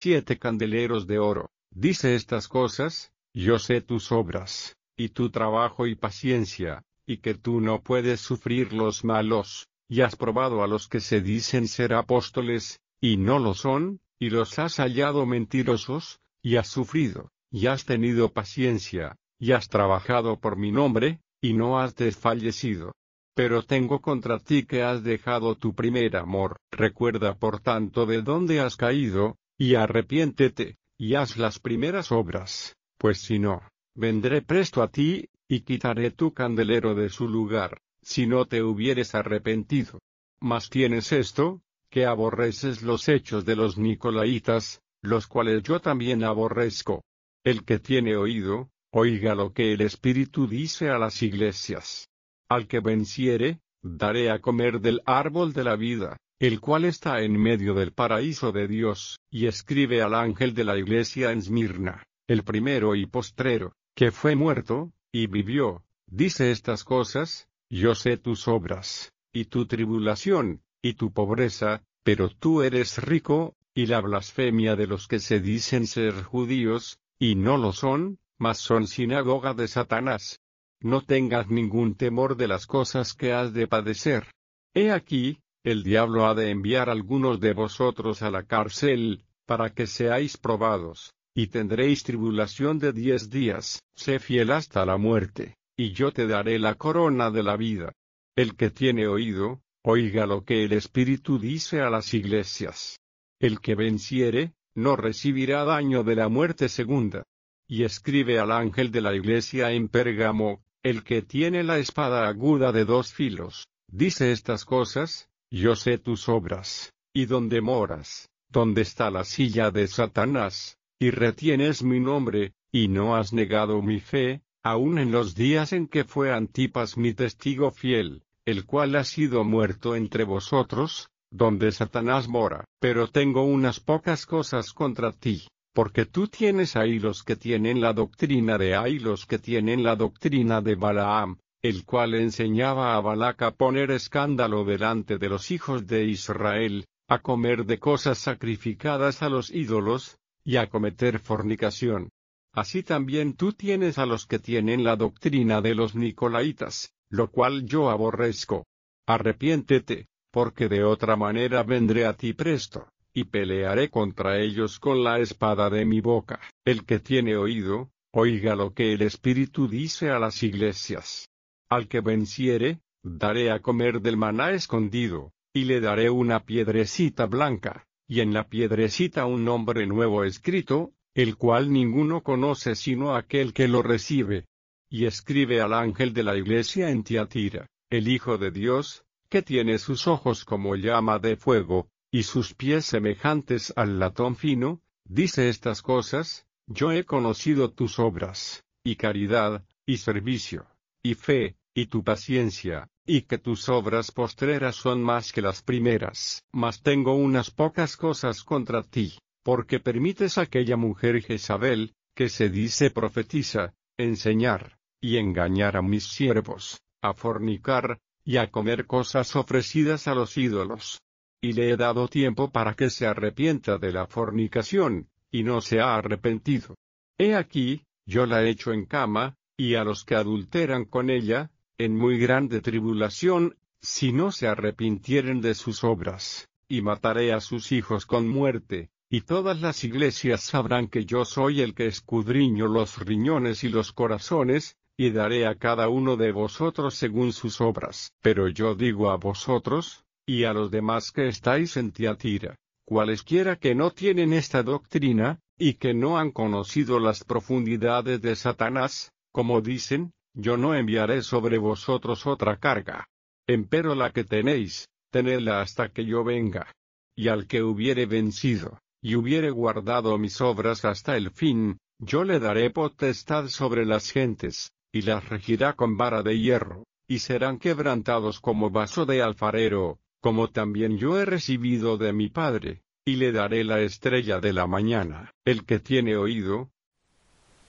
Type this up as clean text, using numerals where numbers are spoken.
7 candeleros de oro. Dice estas cosas: yo sé tus obras, y tu trabajo y paciencia, y que tú no puedes sufrir los malos, y has probado a los que se dicen ser apóstoles, y no lo son, y los has hallado mentirosos, y has sufrido, y has tenido paciencia, y has trabajado por mi nombre, y no has desfallecido. Pero tengo contra ti que has dejado tu primer amor. Recuerda por tanto de dónde has caído, y arrepiéntete, y haz las primeras obras, pues si no, vendré presto a ti, y quitaré tu candelero de su lugar, si no te hubieres arrepentido. Mas tienes esto, que aborreces los hechos de los nicolaítas, los cuales yo también aborrezco. El que tiene oído, oiga lo que el Espíritu dice a las iglesias. Al que venciere, daré a comer del árbol de la vida, el cual está en medio del paraíso de Dios. Y escribe al ángel de la iglesia en Esmirna, el primero y postrero, que fue muerto, y vivió. Dice estas cosas: yo sé tus obras, y tu tribulación, y tu pobreza, pero tú eres rico, y la blasfemia de los que se dicen ser judíos, y no lo son, mas son sinagoga de Satanás. No tengas ningún temor de las cosas que has de padecer. He aquí, el diablo ha de enviar algunos de vosotros a la cárcel, para que seáis probados, y tendréis tribulación de 10 días. Sé fiel hasta la muerte, y yo te daré la corona de la vida. El que tiene oído, oiga lo que el Espíritu dice a las iglesias. El que venciere, no recibirá daño de la muerte segunda. Y escribe al ángel de la iglesia en Pérgamo, el que tiene la espada aguda de 2 filos, dice estas cosas: yo sé tus obras, y dónde moras, donde está la silla de Satanás, y retienes mi nombre, y no has negado mi fe, aun en los días en que fue Antipas mi testigo fiel, el cual ha sido muerto entre vosotros, donde Satanás mora. Pero tengo unas pocas cosas contra ti, porque tú tienes ahí los que tienen la doctrina de Ahí los que tienen la doctrina de Balaam, el cual enseñaba a Balac a poner escándalo delante de los hijos de Israel, a comer de cosas sacrificadas a los ídolos, y a cometer fornicación. Así también tú tienes a los que tienen la doctrina de los nicolaítas, lo cual yo aborrezco. Arrepiéntete, porque de otra manera vendré a ti presto, y pelearé contra ellos con la espada de mi boca. El que tiene oído, oiga lo que el Espíritu dice a las iglesias. Al que venciere, daré a comer del maná escondido, y le daré una piedrecita blanca, y en la piedrecita un nombre nuevo escrito, el cual ninguno conoce sino aquel que lo recibe. Y escribe al ángel de la iglesia en Tiatira, el Hijo de Dios, que tiene sus ojos como llama de fuego, y sus pies semejantes al latón fino, dice estas cosas: yo he conocido tus obras, y caridad, y servicio, y fe, y tu paciencia, y que tus obras postreras son más que las primeras. Mas tengo unas pocas cosas contra ti, porque permites a aquella mujer Jezabel, que se dice profetiza, enseñar, y engañar a mis siervos, a fornicar, y a comer cosas ofrecidas a los ídolos. Y le he dado tiempo para que se arrepienta de la fornicación, y no se ha arrepentido. He aquí, yo la echo en cama, y a los que adulteran con ella, en muy grande tribulación, si no se arrepintieren de sus obras, y mataré a sus hijos con muerte, y todas las iglesias sabrán que yo soy el que escudriño los riñones y los corazones, y daré a cada uno de vosotros según sus obras. Pero yo digo a vosotros, y a los demás que estáis en Tiatira, cualesquiera que no tienen esta doctrina, y que no han conocido las profundidades de Satanás, como dicen, yo no enviaré sobre vosotros otra carga. Empero la que tenéis, tenedla hasta que yo venga. Y al que hubiere vencido, y hubiere guardado mis obras hasta el fin, yo le daré potestad sobre las gentes, y las regirá con vara de hierro, y serán quebrantados como vaso de alfarero, como también yo he recibido de mi Padre, y le daré la estrella de la mañana. El que tiene oído,